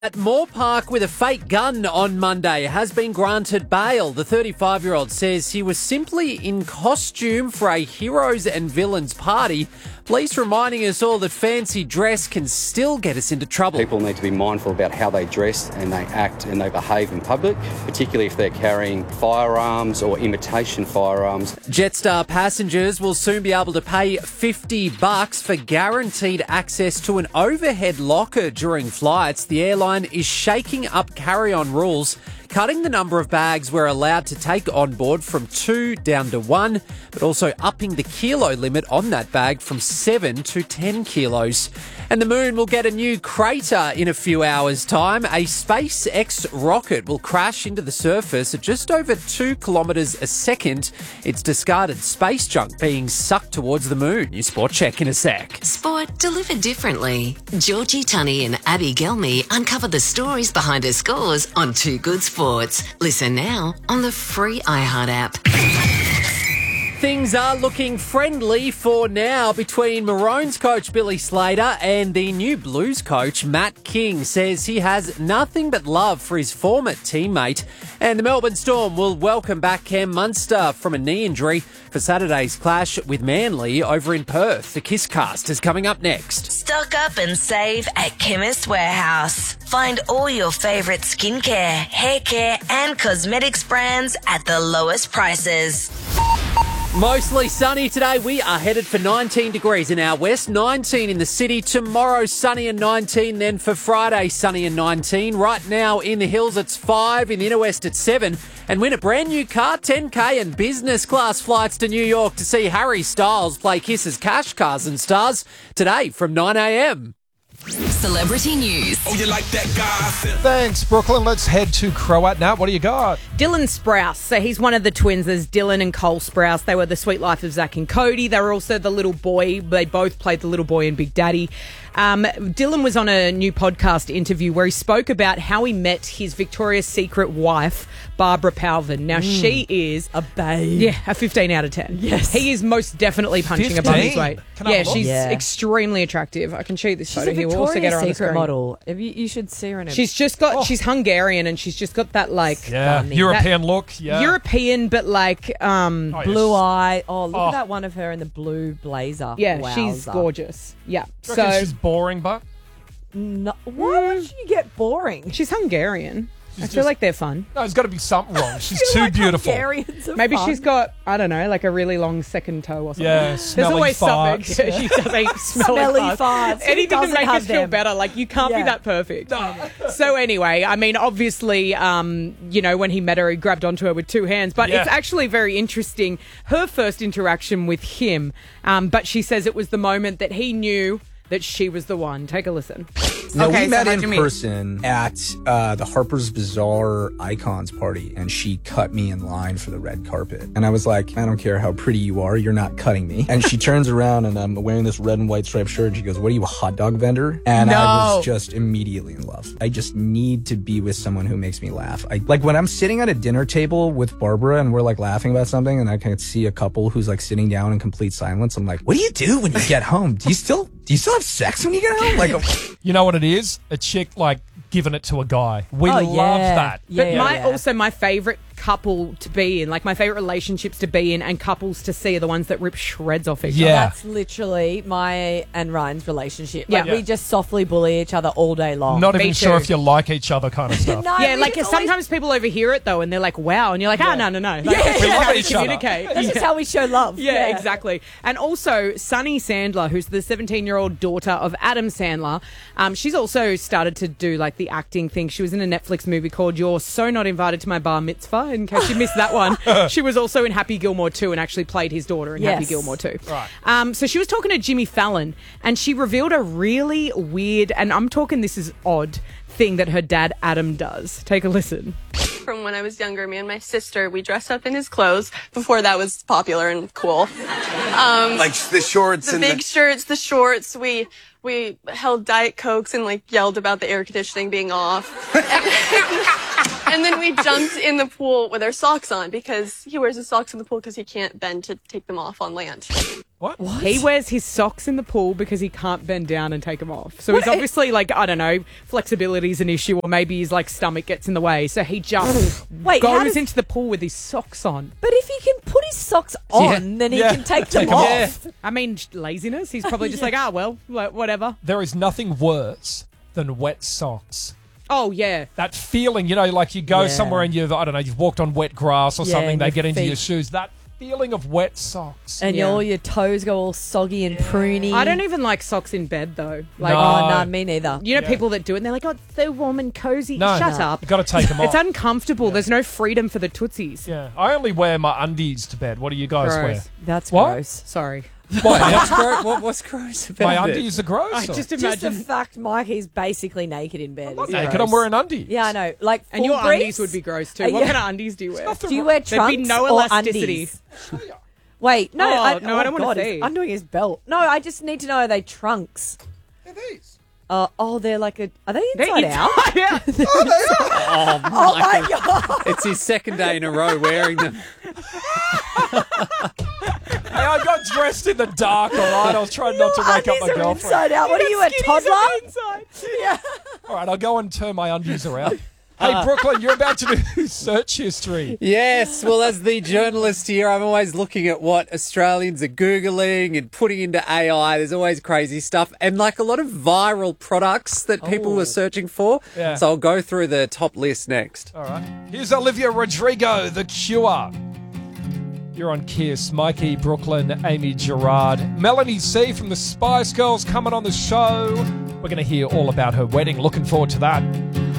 At Moore Park with a fake gun on Monday has been granted bail. The 35-year-old says he was simply in costume for a heroes and villains party. Police reminding us all that fancy dress can still get us into trouble. People need to be mindful about how they dress and they act and they behave in public, particularly if they're carrying firearms or imitation firearms. Jetstar passengers will soon be able to pay $50 for guaranteed access to an overhead locker during flights. The airline is shaking up carry-on rules, cutting the number of bags we're allowed to take on board from 2 down to 1, but also upping the kilo limit on that bag from 7 to 10 kilos. And the moon will get a new crater in a few hours' time. A SpaceX rocket will crash into the surface at just over 2 kilometres a second. It's discarded space junk being sucked towards the moon. Your sport check in a sec. Sport delivered differently. Georgie Tunney and Abby Gelmy uncover the stories behind her scores on Too Good Sports. Listen now on the free iHeart app. Things are looking friendly for now between Maroons coach Billy Slater and the new Blues coach Matt King. Says he has nothing but love for his former teammate. And the Melbourne Storm will welcome back Cam Munster from a knee injury for Saturday's clash with Manly over in Perth. The Kisscast is coming up next. Stock up and save at Chemist Warehouse. Find all your favourite skincare, hair care and cosmetics brands at the lowest prices. Mostly sunny today. We are headed for 19 degrees in our west, 19 in the city. Tomorrow, sunny and 19. Then for Friday, sunny and 19. Right now in the hills, it's 5. In the inner west, it's 7. And win a brand new car, 10K and business class flights to New York to see Harry Styles play Kiss's Cash Cars and Stars today from 9 a.m. Celebrity news. Oh, you like that gossip? Thanks, Brooklyn. Let's head to Croat. Nat, what do you got? Dylan Sprouse. So he's one of the twins. There's Dylan and Cole Sprouse. They were the Sweet Life of Zach and Cody. They were also the little boy. They both played the little boy in Big Daddy. Dylan was on a new podcast interview where he spoke about how he met his Victoria's Secret wife, Barbara Palvin. Now, she is a babe. Yeah, a 15 out of 10. Yes. He is most definitely punching above his weight. She's Yeah. extremely attractive. I can show you this She's photo a here. We'll also get her on the Secret screen. model. You should see her in a... She's just got, she's Hungarian and she's just got that like... European look. Yeah. European, but like... blue eye. Oh, look at that one of her in the blue blazer. Yeah, Wowza. she's gorgeous. Yeah. Do you reckon she's boring, but No, why would you get boring? She's Hungarian. I feel like they're fun. no, there's got to be something wrong. She's I feel too like beautiful. Hungarians are Maybe fun. she's got, I don't know, like a really long second toe or something. Yeah, There's smelly always farts. something. She does eat Smelly farts. Who Anything to doesn't make have us feel them? better. Like, you can't be Yeah. that perfect. So anyway, I mean, obviously, when he met her, he grabbed onto her with 2 hands. But Yeah. it's actually very interesting, her first interaction with him. But she says it was the moment that he knew that she was the one. Take a listen. No, Okay, we so met how'd you in meet? person at the Harper's Bazaar Icons party, and she cut me in line for the red carpet. And I was like, I don't care how pretty you are, you're not cutting me. And she turns around, and I'm wearing this red and white striped shirt, and she goes, what are you, a hot dog vendor? And I was just immediately in love. I just need to be with someone who makes me laugh. Like when I'm sitting at a dinner table with Barbara, and we're like laughing about something, and I can see a couple who's like sitting down in complete silence, I'm like, what do you do when you get home? Do you still have sex when you get home? Like, You know what it is? A chick like giving it to a guy. We love that. But my favourite couple to be in, like my favourite relationships to be in and couples to see are the ones that rip shreds off each other. That's literally my and Ryan's relationship. Like, Yeah. we just softly bully each other all day long. Not Me even sure too. if you like each other kind of stuff. No, Yeah, we like just sometimes people overhear it though and they're like, wow. And you're like, no. Like, We that's love just how we each other. communicate. That's just how we show love. Yeah, exactly. And also, Sunny Sandler, who's the 17-year-old daughter of Adam Sandler, she's also started to do like the acting thing. She was in a Netflix movie called You're So Not Invited to My Bar Mitzvah, in case you missed that one. She was also in Happy Gilmore 2 and actually played his daughter in Happy Yes. Gilmore 2. Right. So she was talking to Jimmy Fallon and she revealed a really weird, and I'm talking this is odd, thing that her dad Adam does. Take a listen. From when I was younger, me and my sister, we dressed up in his clothes before that was popular and cool. Like the shorts The and big shirts, the shorts, we held Diet Cokes and like yelled about the air conditioning being off. And then we jumped in the pool with our socks on because he wears his socks in the pool because he can't bend to take them off on land. What? He wears his socks in the pool because he can't bend down and take them off. So he's obviously like, I don't know, flexibility is an issue, or maybe his like stomach gets in the way. So he just goes into the pool with his socks on. But if he can put his socks on, then he can take them off. I mean, laziness. He's probably just like, well, whatever. There is nothing worse than wet socks. Oh, yeah. That feeling, like you go somewhere and you've walked on wet grass or something, they get into your shoes. That feeling of wet socks. And all your toes go all soggy and pruny. I don't even like socks in bed, though. Like, no, me neither. You know people that do it, and they're like, oh, it's so warm and cozy. No, Shut up. You've got to take them off. It's uncomfortable. There's no freedom for the tootsies. Yeah. I only wear my undies to bed. What do you guys wear? That's what? gross. Sorry. What's gross about my it? undies are gross. I just imagine. Just the fact Mikey's basically naked in bed. I'm not naked, I'm wearing undies. Yeah, I know. Like, and your briefs? undies would be gross too. What kind of undies do you wear? Do you wear trunks There'd be no or elasticity. undies? Wait, no. I don't want to see. He's undoing his belt. No, I just need to know, are they trunks? Yeah, these. They're like are they inside out? Yeah. Oh my God. It's his second day in a row wearing them. Hey, I got dressed in the dark, all right? I was trying not to wake up my girlfriend. Inside out. What are you, a toddler? Yeah. All right, I'll go and turn my undies around. Hey, Brooklyn, you're about to do search history. Yes, well, as the journalist here, I'm always looking at what Australians are Googling and putting into AI. There's always crazy stuff and like a lot of viral products that people are searching for. Yeah. So I'll go through the top list next. All right. Here's Olivia Rodrigo, The Cure. You're on Kiss. Mikey, Brooklyn, Amy Gerard. Melanie C from the Spice Girls coming on the show. We're going to hear all about her wedding. Looking forward to that.